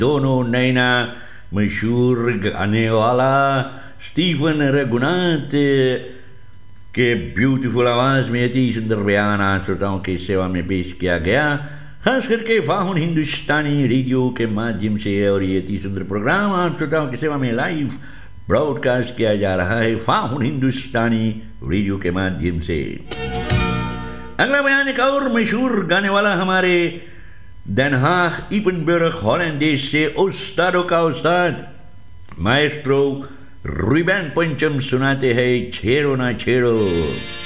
दोनों नैना मशहूर गाने वाला स्टीफन रघुनाथ के ब्यूटीफुल आवाज़ में अति सुंदर बयान आज श्रोताओं की सेवा में पेश किया गया, खास करके फाहुन हिंदुस्तानी रेडियो के माध्यम से। और ये अति सुंदर प्रोग्राम आप श्रोताओं की सेवा में लाइव ब्रॉडकास्ट किया जा रहा है फाहुन हिंदुस्तानी रेडियो के माध्यम से। अगला बयान एक और मशहूर गाने वाला हमारे Den Haag Ypenburg हॉलैंड देश से उस्तादों का उस्ताद माएस्ट्रो रुबेन पंचम सुनाते हैं छेड़ो ना छेड़ो।